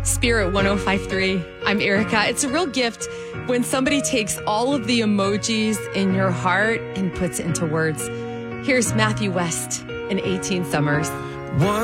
Spirit 105.3. I'm Erica. It's a real gift when somebody takes all of the emojis in your heart and puts it into words. Here's Matthew West in 18 Summers.